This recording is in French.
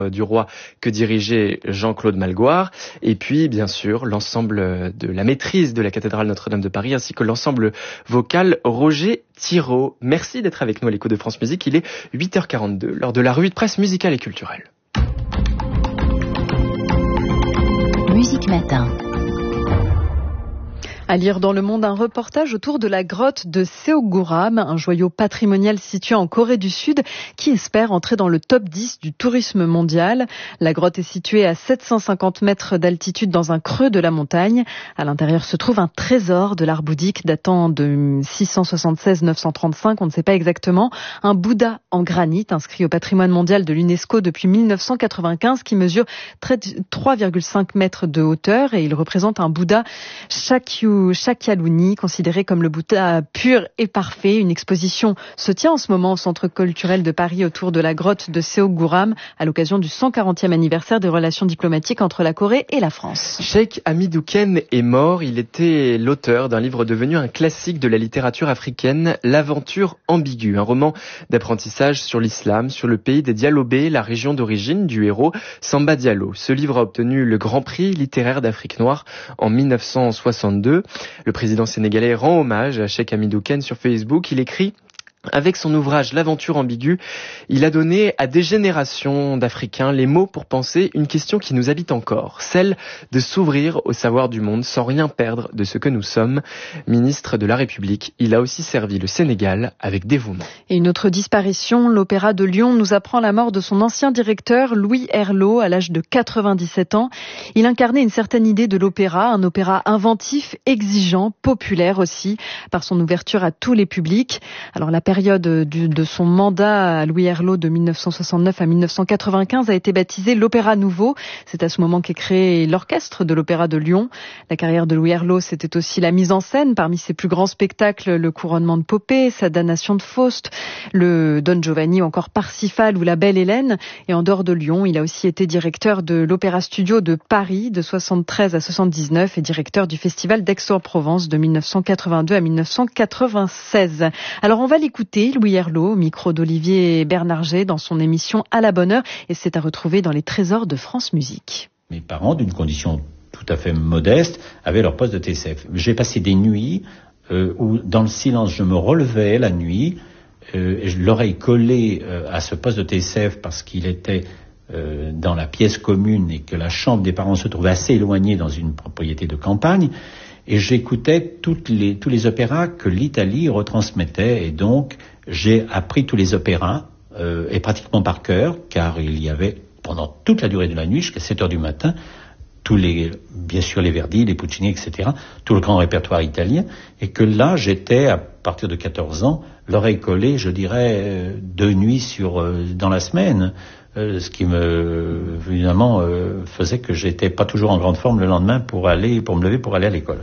du roi que dirigeait Jean-Claude Malgoire, et puis bien sûr l'ensemble de la maîtrise de la cathédrale Notre-Dame de Paris, ainsi que l'ensemble vocal Roger Thiraud. Merci d'être avec nous à l'écoute de France Musique, il est 8h42, lors de la revue de presse musicale et culturelle. Musique Matin. À lire dans Le Monde un reportage autour de la grotte de Seogguram, un joyau patrimonial situé en Corée du Sud qui espère entrer dans le top 10 du tourisme mondial. La grotte est située à 750 mètres d'altitude dans un creux de la montagne. À l'intérieur se trouve un trésor de l'art bouddhique datant de 676-935, on ne sait pas exactement. Un Bouddha en granit inscrit au patrimoine mondial de l'UNESCO depuis 1995 qui mesure 3,5 mètres de hauteur et il représente un Bouddha Shakyamuni, considéré comme le Bouddha pur et parfait. Une exposition se tient en ce moment au Centre culturel de Paris autour de la grotte de Seogguram à l'occasion du 140e anniversaire des relations diplomatiques entre la Corée et la France. Cheikh Hamidou Kane est mort. Il était l'auteur d'un livre devenu un classique de la littérature africaine, L'Aventure ambiguë, un roman d'apprentissage sur l'islam, sur le pays des Dialobé, la région d'origine du héros Samba Diallo. Ce livre a obtenu le Grand Prix littéraire d'Afrique noire en 1962. Le président sénégalais rend hommage à Cheikh Hamidou Kane sur Facebook. Il écrit: avec son ouvrage L'Aventure ambiguë, il a donné à des générations d'Africains les mots pour penser une question qui nous habite encore, celle de s'ouvrir au savoir du monde sans rien perdre de ce que nous sommes. Ministre de la République, il a aussi servi le Sénégal avec dévouement. Et une autre disparition, l'Opéra de Lyon nous apprend la mort de son ancien directeur, Louis Herlot, à l'âge de 97 ans. Il incarnait une certaine idée de l'opéra, un opéra inventif, exigeant, populaire aussi, par son ouverture à tous les publics. Alors la période de son mandat à Louis Herlot de 1969 à 1995 a été baptisée l'Opéra Nouveau. C'est à ce moment qu'est créé l'orchestre de l'Opéra de Lyon. La carrière de Louis Herlot, c'était aussi la mise en scène. Parmi ses plus grands spectacles, le Couronnement de Popée, sa damnation de Faust, le Don Giovanni ou encore Parsifal ou la Belle Hélène. Et en dehors de Lyon, il a aussi été directeur de l'Opéra Studio de Paris de 73 à 79 et directeur du Festival d'Aix-en-Provence de 1982 à 1996. Alors on va l'écouter, Louis Herlot, au micro d'Olivier Bernarget dans son émission À la bonne heure, et c'est à retrouver dans les trésors de France Musique. Mes parents, d'une condition tout à fait modeste, avaient leur poste de TCF. J'ai passé des nuits où, dans le silence, je me relevais la nuit, l'oreille collée à ce poste de TCF parce qu'il était dans la pièce commune et que la chambre des parents se trouvait assez éloignée dans une propriété de campagne. Et j'écoutais tous les opéras que l'Italie retransmettait. Et donc, j'ai appris tous les opéras, et pratiquement par cœur, car il y avait, pendant toute la durée de la nuit, jusqu'à 7 heures du matin, bien sûr les Verdi, les Puccini, etc., tout le grand répertoire italien. Et que là, j'étais, à partir de 14 ans, l'oreille collée, je dirais, 2 nuits dans la semaine. Ce qui évidemment, faisait que j'étais pas toujours en grande forme le lendemain pour me lever pour aller à l'école.